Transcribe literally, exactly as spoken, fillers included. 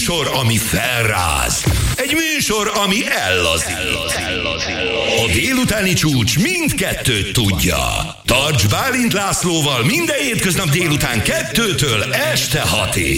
műsor, ami felráz. Egy műsor, ami ellazít. A délutáni csúcs mindkettőt tudja. Tarts Bálint Lászlóval minden hétköznap délután kettőtől este hatig.